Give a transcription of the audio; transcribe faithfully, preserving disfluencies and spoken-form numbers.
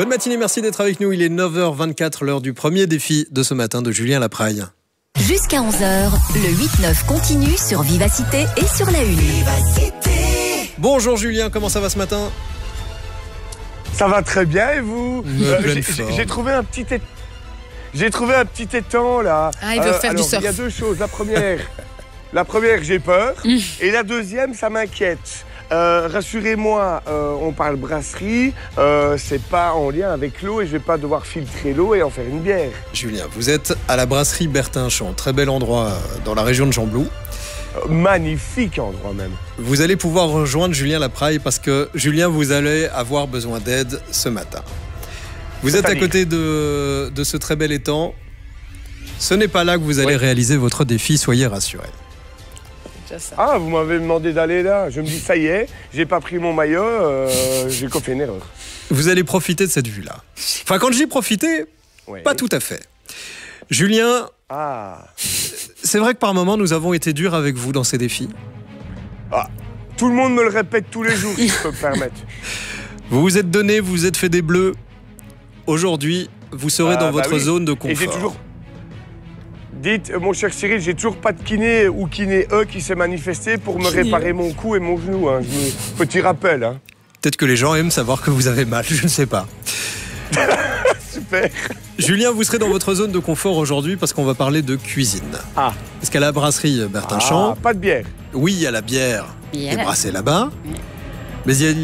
Bonne matinée, merci d'être avec nous. Il est neuf heures vingt-quatre, l'heure du premier défi de ce matin de Julien Lapraille. Jusqu'à onze heures, le huit neuf continue sur Vivacité et sur la Une. Vivacité. Bonjour Julien, comment ça va ce matin? Ça va très bien et vous? euh, J'ai j'ai trouvé un petit é... j'ai trouvé un petit étang là. Ah, il veut Euh, faire du alors, surf. Il y a deux choses. La première, la première, j'ai peur, et la deuxième, ça m'inquiète. Euh, rassurez-moi, euh, on parle brasserie, euh, c'est pas en lien avec l'eau et je vais pas devoir filtrer l'eau et en faire une bière. Julien, vous êtes à la brasserie Bertinchamp, très bel endroit dans la région de Gembloux. Euh, magnifique endroit même. Vous allez pouvoir rejoindre Julien Lapraille parce que Julien, vous allez avoir besoin d'aide ce matin. Vous êtes à côté de, de ce très bel étang. Ce n'est pas là que vous allez Oui. réaliser votre défi, soyez rassurés. Ah, vous m'avez demandé d'aller là. Je me dis, ça y est, j'ai pas pris mon maillot, euh, j'ai fait une erreur. Vous allez profiter de cette vue-là. Enfin, quand j'y profité, Ouais. pas tout à fait. Julien, Ah. c'est vrai que par moments, nous avons été durs avec vous dans ces défis. Ah. Tout le monde me le répète tous les jours, si je peux me permettre. Vous vous êtes donné, vous vous êtes fait des bleus. Aujourd'hui, vous serez Ah, dans bah votre oui. zone de Et j'ai confort. toujours... Dites, euh, mon cher Cyril, j'ai toujours pas de kiné ou kiné E qui s'est manifesté pour me Kiné réparer E. mon cou et mon genou. Hein. Je me- Petit rappel. Hein. Peut-être que les gens aiment savoir que vous avez mal, je ne sais pas. Super. Julien, vous serez dans votre zone de confort aujourd'hui parce qu'on va parler de cuisine. Ah. Parce qu'à la brasserie Bertinchamp, Ah, pas de bière. oui, il y a la bière Il y a qui est la- brassée là-bas, mais il y a